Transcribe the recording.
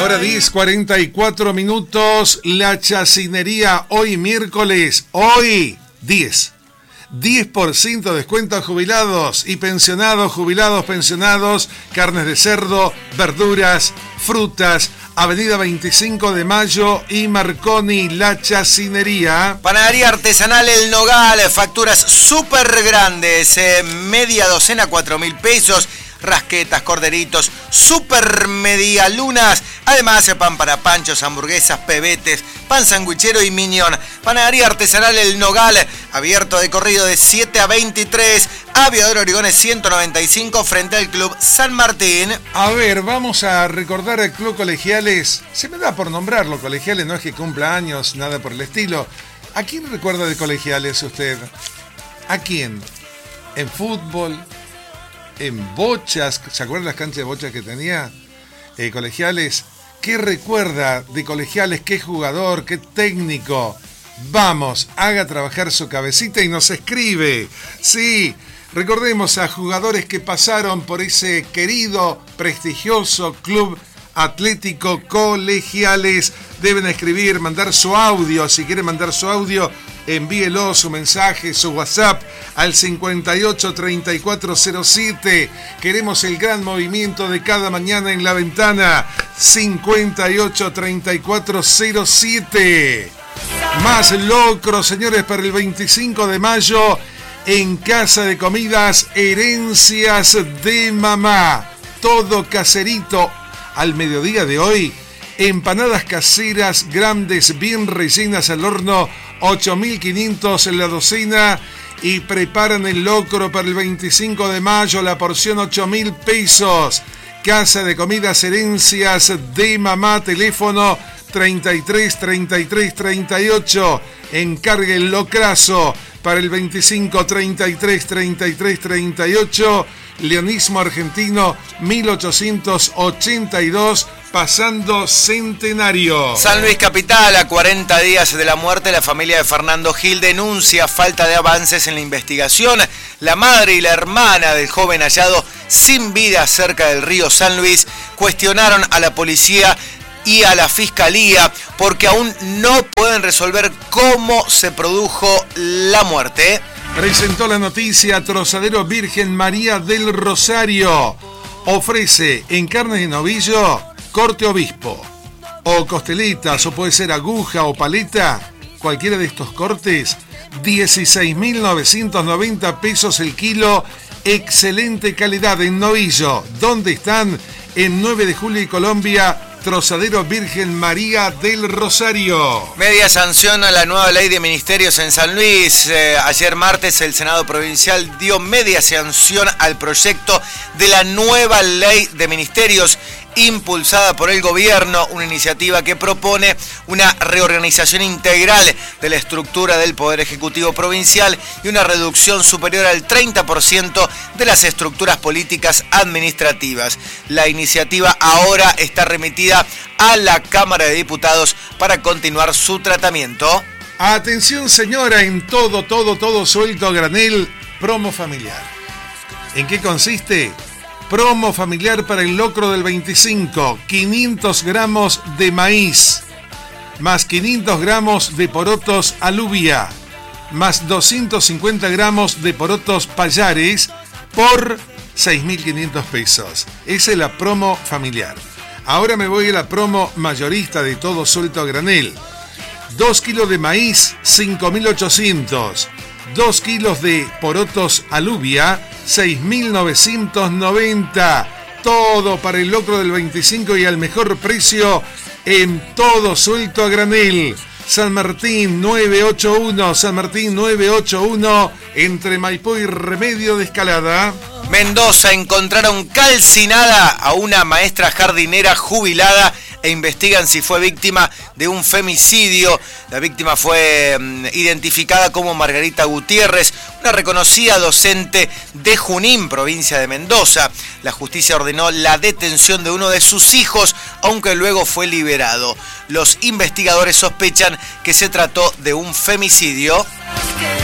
hora 10:44 minutos. La chacinería hoy miércoles, hoy 10% de descuento a jubilados y pensionados, pensionados, carnes de cerdo, verduras, frutas, Avenida 25 de Mayo y Marconi, La Chacinería. Panadería artesanal El Nogal, facturas súper grandes, media docena, 4.000 pesos. Rasquetas, corderitos, super medialunas. Además, pan para panchos, hamburguesas, pebetes, pan sandwichero y minión. Panadería artesanal El Nogal, abierto de corrido de 7 a 23. Aviador Origones 195, frente al Club San Martín. A ver, vamos a recordar el Club Colegiales. Se me da por nombrarlo, Colegiales, no es que cumpla años, nada por el estilo. ¿A quién recuerda de Colegiales usted? ¿A quién? ¿En fútbol? ¿En bochas? ¿Se acuerdan las canchas de bochas que tenía Colegiales? ¿Qué recuerda de Colegiales? ¿Qué jugador? ¿Qué técnico? Vamos, haga trabajar su cabecita y nos escribe. Sí, recordemos a jugadores que pasaron por ese querido, prestigioso Club Atlético Colegiales. Deben escribir, mandar su audio. Si quieren mandar su audio, envíelo, su mensaje, su WhatsApp al 583407. Queremos el gran movimiento de cada mañana en la ventana. 583407. Más locro, señores, para el 25 de mayo en Casa de Comidas Herencias de Mamá. Todo caserito. Al mediodía de hoy, empanadas caseras grandes, bien rellenas al horno, 8.500 en la docena, y preparan el locro para el 25 de mayo, la porción 8.000 pesos. Casa de Comidas Herencias de Mamá, teléfono 33 33 38. Encargue el locrazo para el 25 33 33 38. Leonismo Argentino 1882, pasando Centenario. San Luis Capital, a 40 días de la muerte, la familia de Fernando Gil denuncia falta de avances en la investigación. La madre y la hermana del joven hallado sin vida cerca del río San Luis cuestionaron a la policía y a la fiscalía porque aún no pueden resolver cómo se produjo la muerte. Presentó la noticia Trozadero Virgen María del Rosario. Ofrece en carne de novillo, corte obispo, o costeletas, o puede ser aguja o paleta. Cualquiera de estos cortes, 16.990 pesos el kilo. Excelente calidad en novillo. ¿Dónde están? En 9 de julio y Colombia. Trozadero Virgen María del Rosario. Media sanción a la nueva ley de ministerios en San Luis. Ayer martes el Senado Provincial dio media sanción al proyecto de la nueva ley de ministerios impulsada por el gobierno, una iniciativa que propone una reorganización integral de la estructura del Poder Ejecutivo Provincial y una reducción superior al 30% de las estructuras políticas administrativas. La iniciativa ahora está remitida a la Cámara de Diputados para continuar su tratamiento. Atención, señora, en todo suelto a granel, promo familiar. ¿En qué consiste? Promo familiar para el locro del 25, 500 gramos de maíz, más 500 gramos de porotos alubia, más 250 gramos de porotos payares por 6.500 pesos. Esa es la promo familiar. Ahora me voy a la promo mayorista de todo suelto a granel. 2 kilos de maíz, 5.800. 2 kilos de porotos alubia, 6.990. Todo para el locro del 25 y al mejor precio en todo suelto a granel. San Martín 981, San Martín 981, entre Maipú y Remedio de Escalada. Mendoza, encontraron calcinada a una maestra jardinera jubilada e investigan si fue víctima de un femicidio. La víctima fue identificada como Margarita Gutiérrez, una reconocida docente de Junín, provincia de Mendoza. La justicia ordenó la detención de uno de sus hijos, aunque luego fue liberado. Los investigadores sospechan que se trató de un femicidio.